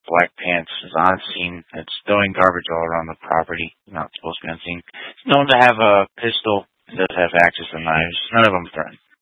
black pants, is on scene. It's throwing garbage all around the property. Not supposed to be on scene. He's known to have a pistol. He does have axes and knives. None of them threaten.